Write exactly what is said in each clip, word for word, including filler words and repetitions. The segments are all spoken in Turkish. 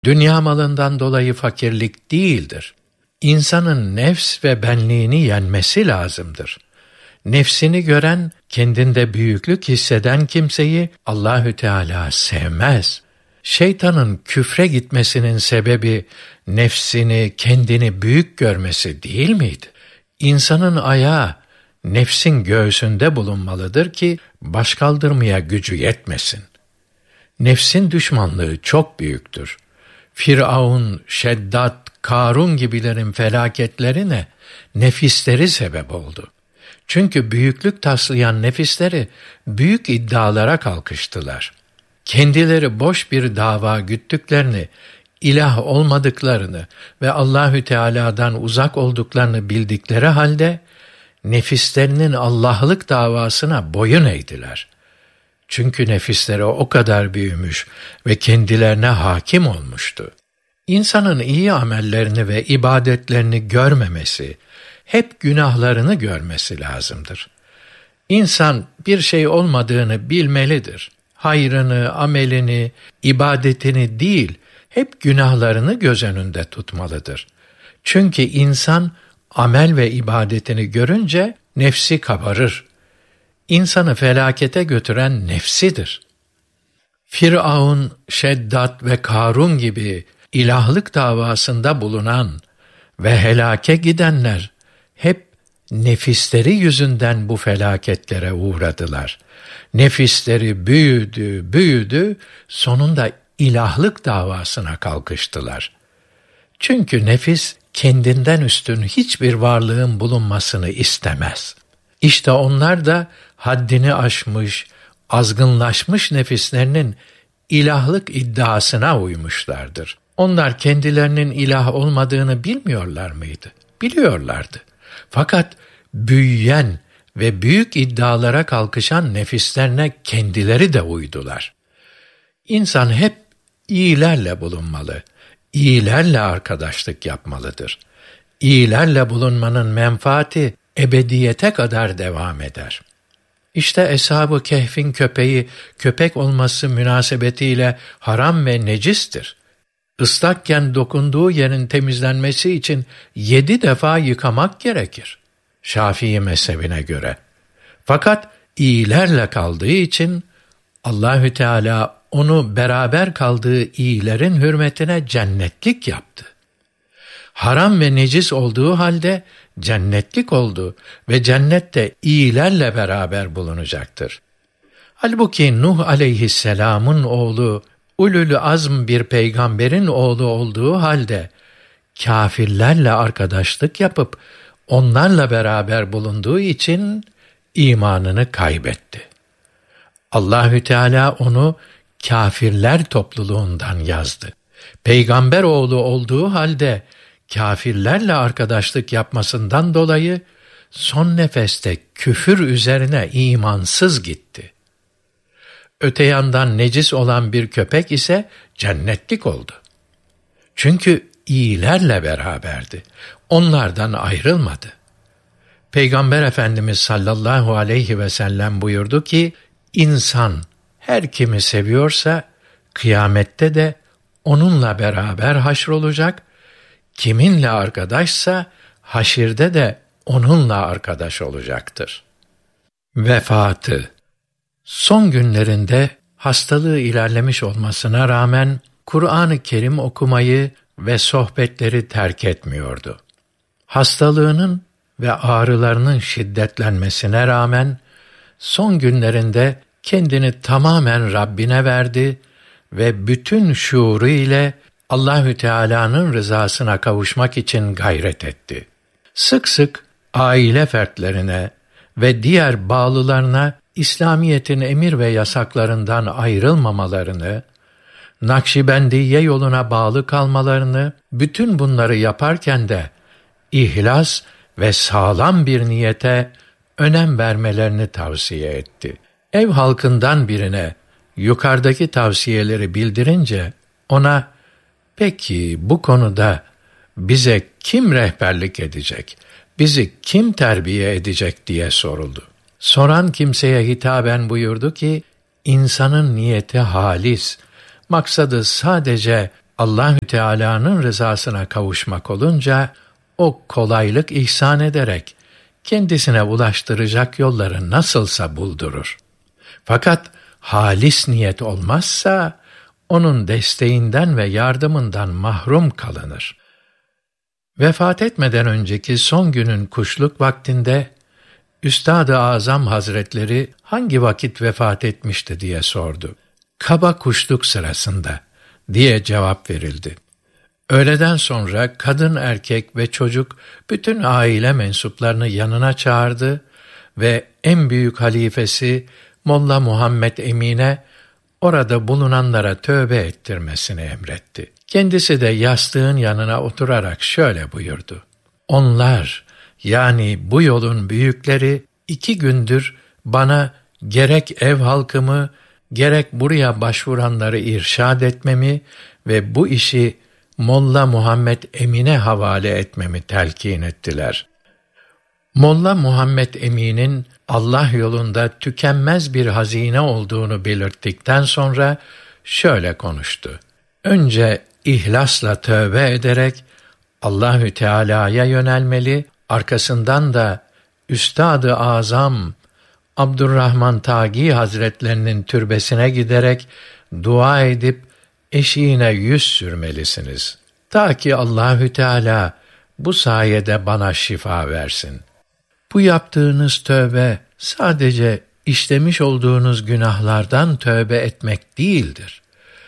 Dünya malından dolayı fakirlik değildir. İnsanın nefs ve benliğini yenmesi lazımdır. Nefsini gören, kendinde büyüklük hisseden kimseyi Allahü Teala sevmez. Şeytanın küfre gitmesinin sebebi nefsini, kendini büyük görmesi değil miydi? İnsanın ayağı nefsin göğsünde bulunmalıdır ki baş kaldırmaya gücü yetmesin. Nefsin düşmanlığı çok büyüktür. Firavun, Şeddat, Karun gibilerin felaketlerine nefisleri sebep oldu. Çünkü büyüklük taslayan nefisleri büyük iddialara kalkıştılar. Kendileri boş bir dava güttüklerini, ilah olmadıklarını ve Allahü Teala'dan uzak olduklarını bildikleri halde nefislerinin Allah'lık davasına boyun eğdiler. Çünkü nefisleri o kadar büyümüş ve kendilerine hakim olmuştu. İnsanın iyi amellerini ve ibadetlerini görmemesi, hep günahlarını görmesi lazımdır. İnsan bir şey olmadığını bilmelidir. Hayrını, amelini, ibadetini değil, hep günahlarını göz önünde tutmalıdır. Çünkü insan amel ve ibadetini görünce nefsi kabarır. İnsanı felakete götüren nefsidir. Firavun, Şeddat ve Karun gibi ilahlık davasında bulunan ve helake gidenler hep nefisleri yüzünden bu felaketlere uğradılar. Nefisleri büyüdü, büyüdü, sonunda ilahlık davasına kalkıştılar. Çünkü nefis kendinden üstün hiçbir varlığın bulunmasını istemez. İşte onlar da haddini aşmış, azgınlaşmış nefislerinin ilahlık iddiasına uymuşlardır. Onlar kendilerinin ilah olmadığını bilmiyorlar mıydı? Biliyorlardı. Fakat büyüyen ve büyük iddialara kalkışan nefislerine kendileri de uydular. İnsan hep iyilerle bulunmalı, iyilerle arkadaşlık yapmalıdır. İyilerle bulunmanın menfaati ebediyete kadar devam eder. İşte Eshab-ı Kehf'in köpeği, köpek olması münasebetiyle haram ve necistir. Islakken dokunduğu yerin temizlenmesi için yedi defa yıkamak gerekir. Şafii mezhebine göre. Fakat iyilerle kaldığı için Allahü Teala onu beraber kaldığı iyilerin hürmetine cennetlik yaptı. Haram ve necis olduğu halde cennetlik oldu ve cennette iyilerle beraber bulunacaktır. Halbuki Nuh aleyhisselamın oğlu, ulul azm bir peygamberin oğlu olduğu halde kâfirlerle arkadaşlık yapıp onlarla beraber bulunduğu için imanını kaybetti. Allahü Teala onu kâfirler topluluğundan yazdı. Peygamber oğlu olduğu halde kâfirlerle arkadaşlık yapmasından dolayı son nefeste küfür üzerine imansız gitti. Öte yandan necis olan bir köpek ise cennetlik oldu. Çünkü iyilerle beraberdi. Onlardan ayrılmadı. Peygamber Efendimiz sallallahu aleyhi ve sellem buyurdu ki, insan her kimi seviyorsa kıyamette de onunla beraber haşrolacak, kiminle arkadaşsa haşirde de onunla arkadaş olacaktır. Vefatı. Son günlerinde hastalığı ilerlemiş olmasına rağmen Kur'an-ı Kerim okumayı ve sohbetleri terk etmiyordu. Hastalığının ve ağrılarının şiddetlenmesine rağmen son günlerinde kendini tamamen Rabbine verdi ve bütün şuuru ile Allahü Teala'nın rızasına kavuşmak için gayret etti. Sık sık aile fertlerine ve diğer bağlılarına İslamiyet'in emir ve yasaklarından ayrılmamalarını, Nakşibendiye yoluna bağlı kalmalarını, bütün bunları yaparken de ihlas ve sağlam bir niyete önem vermelerini tavsiye etti. Ev halkından birine yukarıdaki tavsiyeleri bildirince ona, "Peki bu konuda bize kim rehberlik edecek, bizi kim terbiye edecek?" diye soruldu. Soran kimseye hitaben buyurdu ki, insanın niyeti halis, maksadı sadece Allahü Teala'nın rızasına kavuşmak olunca o kolaylık ihsan ederek kendisine ulaştıracak yolları nasılsa buldurur. Fakat halis niyet olmazsa onun desteğinden ve yardımından mahrum kalınır. Vefat etmeden önceki son günün kuşluk vaktinde Üstad-ı Azam Hazretleri hangi vakit vefat etmişti diye sordu. Kaba kuşluk sırasında diye cevap verildi. Öğleden sonra kadın, erkek ve çocuk bütün aile mensuplarını yanına çağırdı ve en büyük halifesi Molla Muhammed Emin'e orada bulunanlara tövbe ettirmesini emretti. Kendisi de yastığın yanına oturarak şöyle buyurdu. Onlar, yani bu yolun büyükleri iki gündür bana gerek ev halkımı, gerek buraya başvuranları irşad etmemi ve bu işi Molla Muhammed Emin'e havale etmemi telkin ettiler. Molla Muhammed Emin'in Allah yolunda tükenmez bir hazine olduğunu belirttikten sonra şöyle konuştu. Önce ihlasla tövbe ederek Allahü Teala'ya yönelmeli, arkasından da Üstad-ı Azam Abdurrahman Tagi Hazretlerinin türbesine giderek dua edip eşiğine yüz sürmelisiniz. Ta ki Allahü Teala bu sayede bana şifa versin. Bu yaptığınız tövbe sadece işlemiş olduğunuz günahlardan tövbe etmek değildir.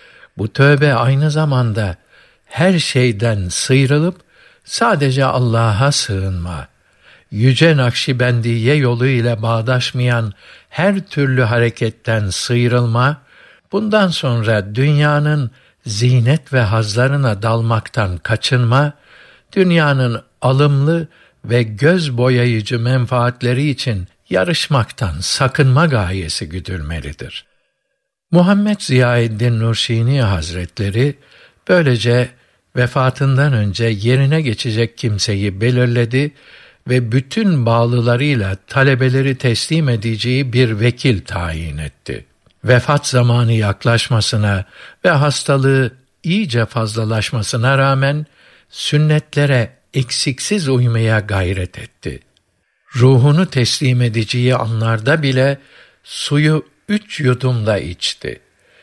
Bu tövbe aynı zamanda her şeyden sıyrılıp sadece Allah'a sığınma, Yüce Nakşibendiye yolu ile bağdaşmayan her türlü hareketten sıyrılma, bundan sonra dünyanın zinet ve hazlarına dalmaktan kaçınma, dünyanın alımlı ve göz boyayıcı menfaatleri için yarışmaktan sakınma gayesi güdülmelidir. Muhammed Ziyaeddin Nurşini Hazretleri böylece vefatından önce yerine geçecek kimseyi belirledi ve bütün bağlılarıyla talebeleri teslim edeceği bir vekil tayin etti. Vefat zamanı yaklaşmasına ve hastalığı iyice fazlalaşmasına rağmen sünnetlere eksiksiz uymaya gayret etti. Ruhunu teslim edeceği anlarda bile suyu üç yudumla içti.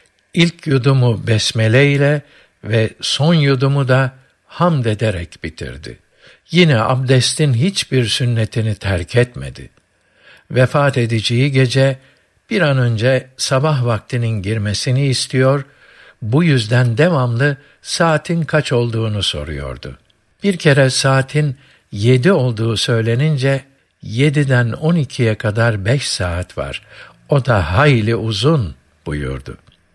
İlk yudumu besmele ile ve son yudumu da hamd ederek bitirdi. Yine abdestin hiçbir sünnetini terk etmedi. Vefat edeceği gece bir an önce sabah vaktinin girmesini istiyor, bu yüzden devamlı saatin kaç olduğunu soruyordu. Bir kere saatin yedi olduğu söylenince, yediden on ikiye kadar beş saat var, o da hayli uzun buyurdu.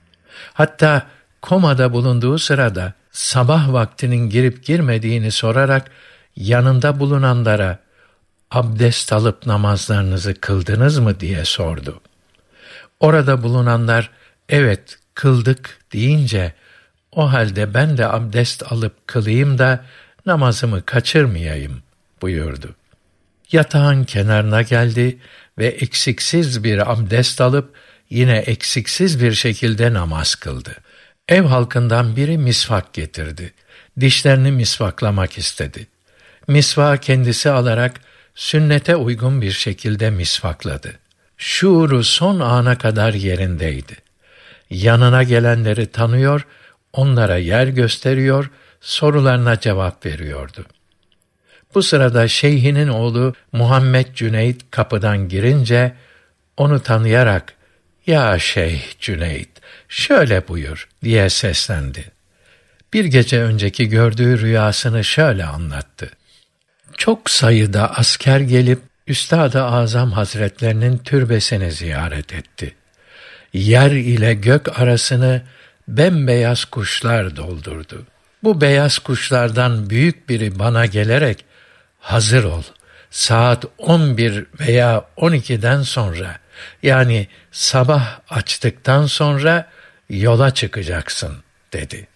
Hatta komada bulunduğu sırada sabah vaktinin girip girmediğini sorarak yanında bulunanlara abdest alıp namazlarınızı kıldınız mı diye sordu. Orada bulunanlar evet kıldık deyince o halde ben de abdest alıp kılayım da namazımı kaçırmayayım buyurdu. Yatağın kenarına geldi ve eksiksiz bir abdest alıp yine eksiksiz bir şekilde namaz kıldı. Ev halkından biri misvak getirdi. Dişlerini misvaklamak istedi. Misvağı kendisi alarak sünnete uygun bir şekilde misvakladı. Şuuru son ana kadar yerindeydi. Yanına gelenleri tanıyor, onlara yer gösteriyor, sorularına cevap veriyordu. Bu sırada şeyhinin oğlu Muhammed Cüneyt kapıdan girince onu tanıyarak "Ya Şeyh Cüneyt, şöyle buyur" diye seslendi. Bir gece önceki gördüğü rüyasını şöyle anlattı. Çok sayıda asker gelip Üstad-ı Azam Hazretlerinin türbesini ziyaret etti. Yer ile gök arasını bembeyaz kuşlar doldurdu. Bu beyaz kuşlardan büyük biri bana gelerek "Hazır ol, saat on bir veya on ikiden sonra, yani sabah açtıktan sonra yola çıkacaksın" dedi.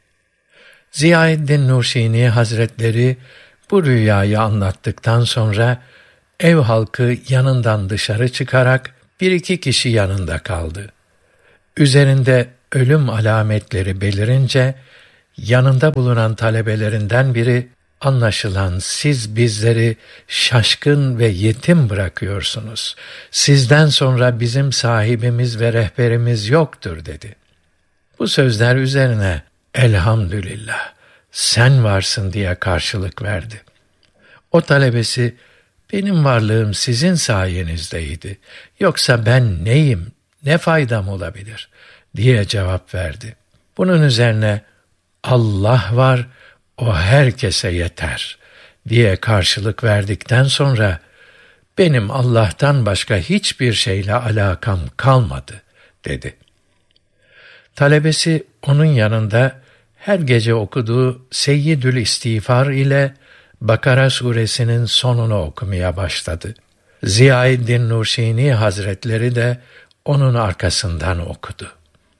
Ziyaeddin Nurşini Hazretleri bu rüyayı anlattıktan sonra ev halkı yanından dışarı çıkarak bir iki kişi yanında kaldı. Üzerinde ölüm alametleri belirince yanında bulunan talebelerinden biri, anlaşılan siz bizleri şaşkın ve yetim bırakıyorsunuz. Sizden sonra bizim sahibimiz ve rehberimiz yoktur dedi. Bu sözler üzerine elhamdülillah sen varsın diye karşılık verdi. O talebesi, benim varlığım sizin sayenizdeydi. Yoksa ben neyim, ne faydam olabilir diye cevap verdi. Bunun üzerine Allah var, o herkese yeter diye karşılık verdikten sonra benim Allah'tan başka hiçbir şeyle alakam kalmadı dedi. Talebesi onun yanında her gece okuduğu Seyyidül İstiğfar ile Bakara suresinin sonunu okumaya başladı. Ziyaeddin Nurşini Hazretleri de onun arkasından okudu.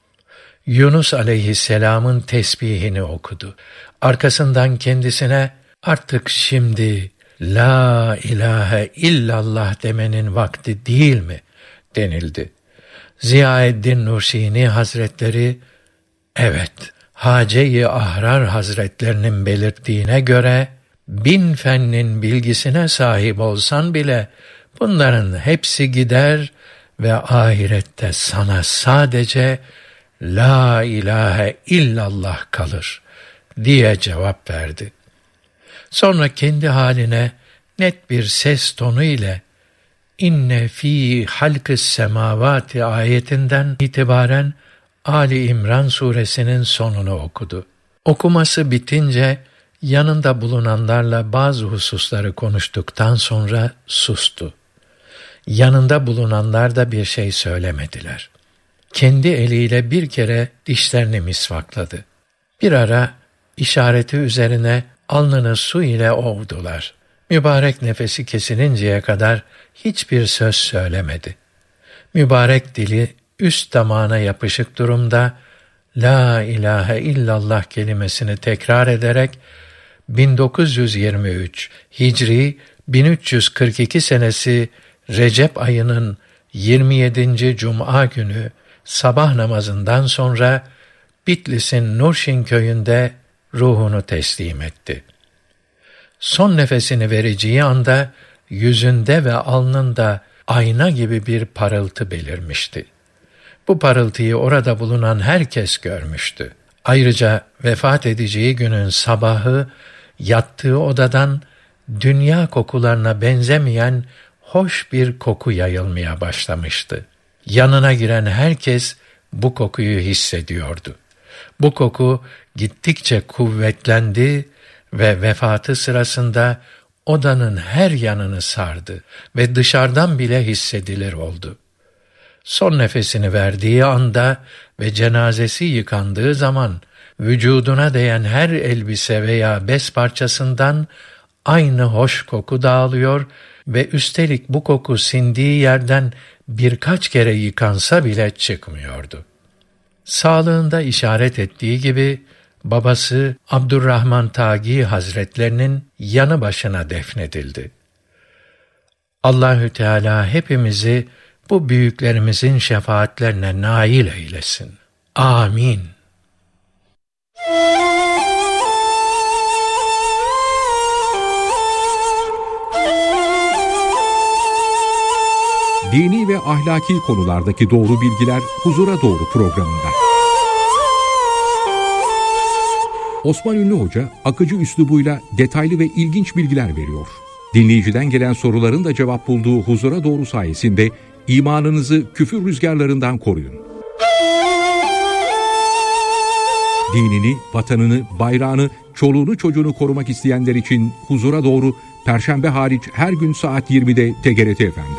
Yunus aleyhisselamın tesbihini okudu. Arkasından kendisine artık şimdi La ilahe illallah demenin vakti değil mi denildi. Ziyaeddin Nurşini Hazretleri, evet, Hace-i Ahrar Hazretlerinin belirttiğine göre, bin fennin bilgisine sahip olsan bile, bunların hepsi gider ve ahirette sana sadece La ilahe illallah kalır diye cevap verdi. Sonra kendi haline net bir ses tonu ile İnne fî halkı's semâvâti ayetinden itibaren Ali İmran suresinin sonunu okudu. Okuması bitince yanında bulunanlarla bazı hususları konuştuktan sonra sustu. Yanında bulunanlar da bir şey söylemediler. Kendi eliyle bir kere dişlerini misvakladı. Bir ara işareti üzerine alnını su ile ovdular. Mübarek nefesi kesilinceye kadar hiçbir söz söylemedi. Mübarek dili üst damağına yapışık durumda La ilahe illallah kelimesini tekrar ederek bin dokuz yüz yirmi üç Hicri bin üç yüz kırk iki senesi Recep ayının yirmi yedinci Cuma günü sabah namazından sonra Bitlis'in Nurşin köyünde ruhunu teslim etti. Son nefesini vereceği anda yüzünde ve alnında ayna gibi bir parıltı belirmişti. Bu parıltıyı orada bulunan herkes görmüştü. Ayrıca vefat edeceği günün sabahı yattığı odadan dünya kokularına benzemeyen hoş bir koku yayılmaya başlamıştı. Yanına giren herkes bu kokuyu hissediyordu. Bu koku gittikçe kuvvetlendi ve vefatı sırasında odanın her yanını sardı ve dışarıdan bile hissedilir oldu. Son nefesini verdiği anda ve cenazesi yıkandığı zaman vücuduna değen her elbise veya bez parçasından aynı hoş koku dağılıyor ve üstelik bu koku sindiği yerden birkaç kere yıkansa bile çıkmıyordu. Sağlığında işaret ettiği gibi babası Abdurrahman Tâgî Hazretlerinin yanı başına defnedildi. Allahü Teala hepimizi bu büyüklerimizin şefaatlerine nail eylesin. Amin. Dini ve ahlaki konulardaki doğru bilgiler Huzura Doğru programında. Osman Ünlü Hoca akıcı üslubuyla detaylı ve ilginç bilgiler veriyor. Dinleyiciden gelen soruların da cevap bulduğu Huzura Doğru sayesinde imanınızı küfür rüzgarlarından koruyun. Dinini, vatanını, bayrağını, çoluğunu çocuğunu korumak isteyenler için Huzura Doğru Perşembe hariç her gün saat yirmide T G R T Efendi.